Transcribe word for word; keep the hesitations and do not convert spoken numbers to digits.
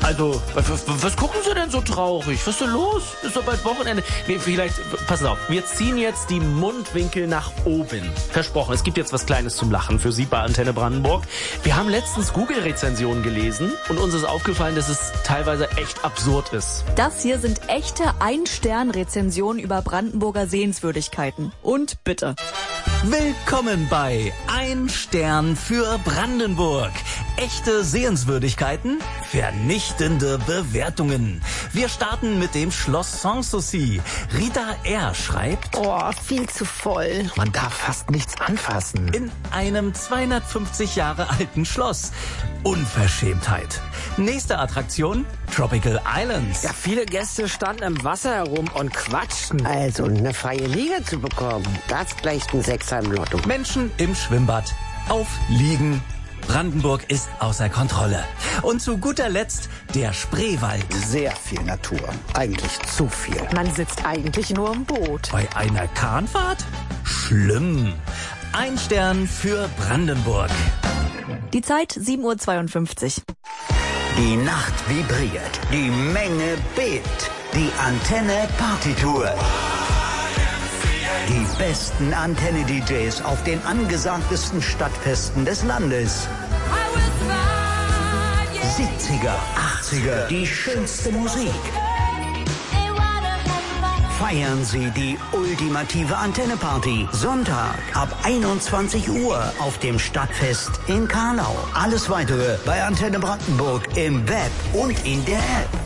Also, was, was gucken Sie denn so traurig? Was ist denn los? Ist doch bald Wochenende. Nee, vielleicht, passen Sie auf, wir ziehen jetzt die Mundwinkel nach oben. Versprochen, es gibt jetzt was Kleines zum Lachen für Sie bei Antenne Brandenburg. Wir haben letztens Google-Rezensionen gelesen und uns ist aufgefallen, dass es teilweise echt absurd ist. Das hier sind echte Ein-Stern-Rezensionen über Brandenburger Sehenswürdigkeiten. Und bitte. Willkommen bei Ein Stern für Brandenburg. Echte Sehenswürdigkeiten, vernichtende Bewertungen. Wir starten mit dem Schloss Sanssouci. Rita R. schreibt: Oh, viel zu voll. Man darf fast nichts anfassen. In einem zweihundertfünfzig Jahre alten Schloss. Unverschämtheit. Nächste Attraktion, Tropical Islands. Ja, viele Gäste standen im Wasser herum und quatschten. Also, eine freie Liga zu bekommen, das gleicht ein Sechser im Lotto. Menschen im Schwimmbad. Auf Liegen. Brandenburg ist außer Kontrolle. Und zu guter Letzt der Spreewald. Sehr viel Natur. Eigentlich zu viel. Man sitzt eigentlich nur im Boot. Bei einer Kahnfahrt? Schlimm. Ein Stern für Brandenburg. Die Zeit sieben Uhr zweiundfünfzig. Die Nacht vibriert, die Menge bebt, die Antenne Partytour. Die besten Antenne-D Js auf den angesagtesten Stadtfesten des Landes. siebziger, achtziger, die schönste Musik. Feiern Sie die ultimative Antenne-Party. Sonntag ab einundzwanzig Uhr auf dem Stadtfest in Karlau. Alles Weitere bei Antenne Brandenburg im Web und in der App.